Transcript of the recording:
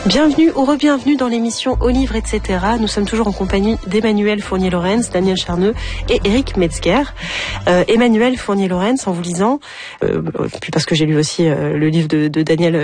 Bienvenue ou re-bienvenue dans l'émission Au livre, etc. Nous sommes toujours en compagnie d'Emmanuel Fournier-Laurens, Daniel Charneux et Éric Metzger. Emmanuel Fournier-Laurens, en vous lisant, puis parce que j'ai lu aussi le livre de Daniel